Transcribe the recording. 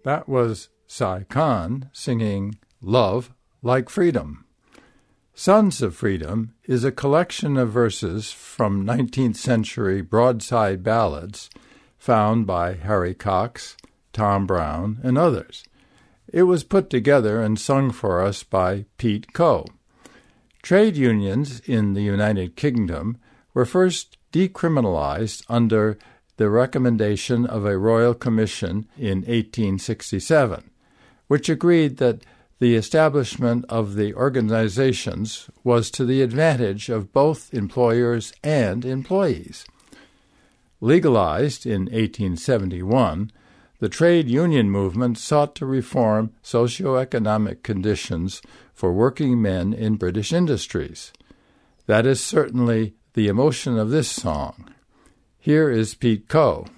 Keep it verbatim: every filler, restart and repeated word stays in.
That was Sai Khan singing Love Like Freedom. Sons of Freedom is a collection of verses from nineteenth century broadside ballads found by Harry Cox, Tom Brown, and others. It was put together and sung for us by Pete Coe. Trade unions in the United Kingdom were first decriminalized under the recommendation of a royal commission in eighteen sixty-seven, which agreed that the establishment of the organizations was to the advantage of both employers and employees. Legalized in eighteen seventy-one, the trade union movement sought to reform socioeconomic conditions for working men in British industries. That is certainly the emotion of this song. Here is Pete Coe.